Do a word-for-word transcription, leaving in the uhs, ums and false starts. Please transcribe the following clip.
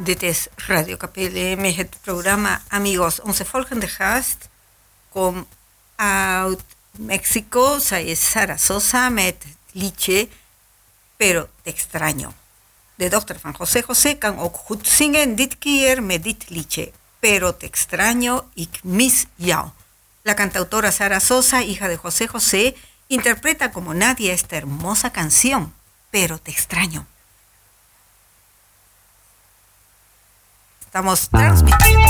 Dit is Radio K P L M, het programma Amigos. Onze volgende gast komt uit Mexico. Zij is Sara Sosa met het liedje Pero te extraño. De dochter van José José kan ook goed zingen, dit keer met dit liedje. Pero te extraño, ik mis jou. La cantautora Sara Sosa, hija de José José, interpreta como nadie esta hermosa canción, Pero te extraño. Estamos transmitiendo